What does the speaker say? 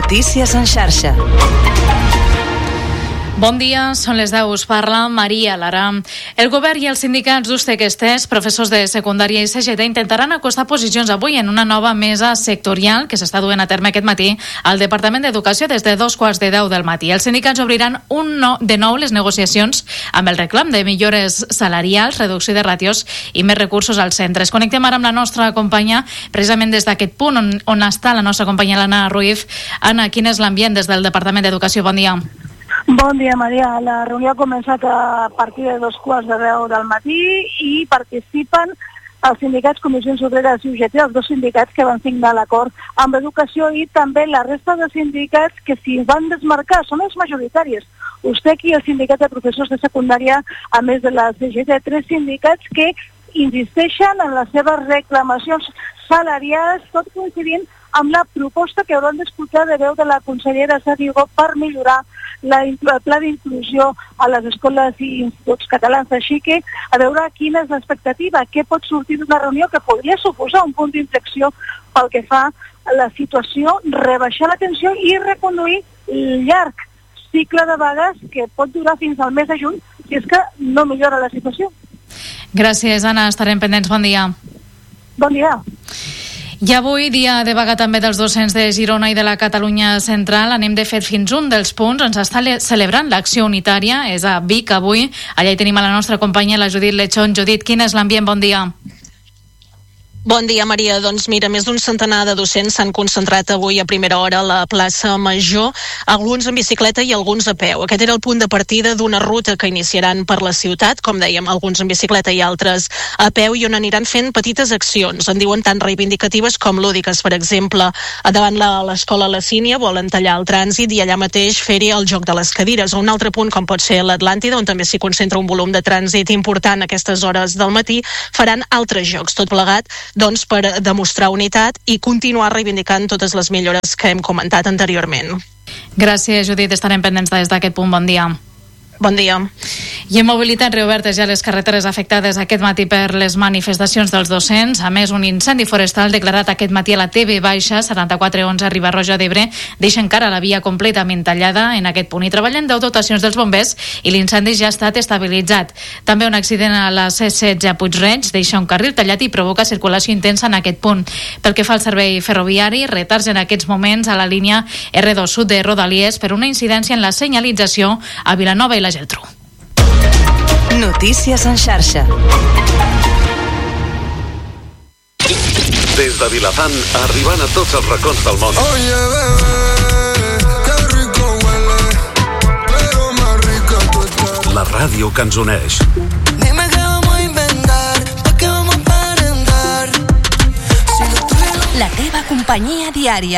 Notícies en xarxa. Bon dia, són les 10, us parla Maria Lara. El govern i els sindicats d'USTEC-ESTES, professors de secundària i CGT intentaran acostar posicions avui en una nova mesa sectorial que s'està duent a terme aquest matí al Departament d'Educació des de 9:15 del matí. Els sindicats obriran de nou les negociacions amb el reclam de millores salarials, reducció de ràtios i més recursos als centres. Connectem ara amb la nostra companya, precisament des d'aquest punt on està la nostra companya l'Anna Ruiz. Anna, quin és l'ambient des del Departament d'Educació? Bon dia. Bon dia, Maria. La reunió ha començat a partir de 9:15 del matí i participen els sindicats Comissions Obreres i UGT, els dos sindicats que van signar l'acord amb Educació, i també la resta de sindicats que s'hi van desmarcar, són els majoritaris. USTEC i el sindicat de professors de secundària, a més de la CGT, tres sindicats que insisteixen en les seves reclamacions salarials, tot coincidint amb la proposta que hauran d'escoltar de veu de la consellera Sadigo per millorar el pla d'inclusió a les escoles i instituts catalans. Així que, a veure quina és l'expectativa, què pot sortir d'una reunió que podria suposar un punt d'inflexió pel que fa a la situació, rebaixar la tensió i reconduir el llarg cicle de vagues que pot durar fins al mes de juny si és que no millora la situació. Gràcies, Anna. Estarem pendents. Bon dia. Bon dia. I avui, dia de vaga també dels docents de Girona i de la Catalunya Central. Anem de fet fins un dels punts on s'està celebrant l'acció unitària, és a Vic avui. Allà hi tenim a la nostra companya, la Judit Lechón. Judit, quin és l'ambient? Bon dia. Bon dia, Maria. Doncs mira, més d'un centenar de docents s'han concentrat avui a primera hora a la plaça Major, alguns en bicicleta i alguns a peu. Aquest era el punt de partida d'una ruta que iniciaran per la ciutat, com dèiem, alguns en bicicleta i altres a peu, i on aniran fent petites accions, en diuen tant reivindicatives com lúdiques. Per exemple, davant l'escola La Sínia volen tallar el trànsit i allà mateix fer-hi el joc de les cadires. A un altre punt, com pot ser l'Atlàntida, on també s'hi concentra un volum de trànsit important a aquestes hores del matí, faran altres jocs, tot plegat doncs per demostrar unitat i continuar reivindicant totes les millores que hem comentat anteriorment. Gràcies, Judit. Estarem pendents des d'aquest punt. Bon dia. Bon dia. I en mobilitat, reobertes ja les carreteres afectades aquest matí per les manifestacions dels docents. A més, un incendi forestal declarat aquest matí a la TV Baixa, 7411 Riba-roja d'Ebre, deixa encara la via completament tallada en aquest punt. Hi treballen 10 dotacions dels bombers i l'incendi ja ha estat estabilitzat. També un accident a la C16 a Puig-reig deixa un carril tallat i provoca circulació intensa en aquest punt. Pel que fa al servei ferroviari, retards en aquests moments a la línia R2 sud de Rodalies per una incidència en la senyalització a Vilanova i la Geltrú. Notícies en xarxa. Des de Vilafant, arribant a tots els racons del món. Oye, bebé, qué rico huele, pero más rica tú estás. La ràdio que ens uneix. Dime qué vamos a inventar, pa' qué vamos a aparentar. La teva companyia diària.